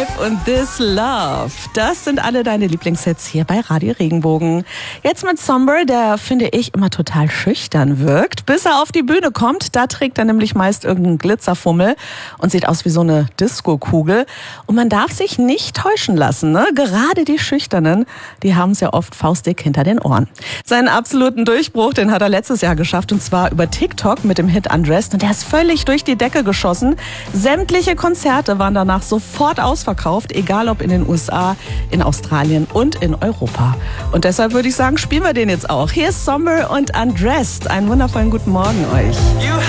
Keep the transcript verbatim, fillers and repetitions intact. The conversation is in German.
Life und This Love. Das sind alle deine Lieblingshits hier bei Radio Regenbogen. Jetzt mit Somber, der, finde ich, immer total schüchtern wirkt. Bis er auf die Bühne kommt, da trägt er nämlich meist irgendeinen Glitzerfummel und sieht aus wie so eine Disco-Kugel. Und man darf sich nicht täuschen lassen, ne? Gerade die Schüchternen, die haben es ja oft faustdick hinter den Ohren. Seinen absoluten Durchbruch, den hat er letztes Jahr geschafft, und zwar über TikTok mit dem Hit Undressed. Und der ist völlig durch die Decke geschossen. Sämtliche Konzerte waren danach sofort ausverkauft, egal ob in den U S A, in Australien und in Europa. Und deshalb würde ich sagen, spielen wir den jetzt auch. Hier ist Somber und Undressed. Einen wundervollen guten Morgen euch.